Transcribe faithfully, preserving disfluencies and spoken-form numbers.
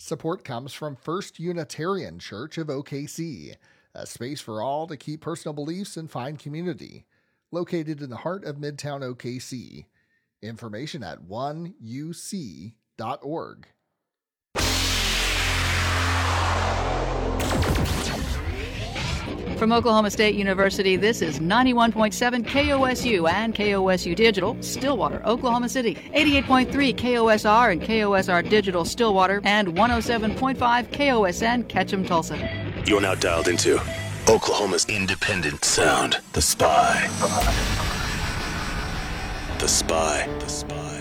Support comes from First Unitarian Church of O K C, a space for all to keep personal beliefs and find community. Located in the heart of Midtown O K C. Information at one u c dot org. From Oklahoma State University, this is ninety-one point seven K O S U and K O S U Digital, Stillwater, Oklahoma City. eighty-eight point three K O S R and K O S R Digital, Stillwater, and one oh seven point five K O S N, Ketchum, Tulsa. You're now dialed into Oklahoma's independent sound, The Spy. The Spy. The Spy.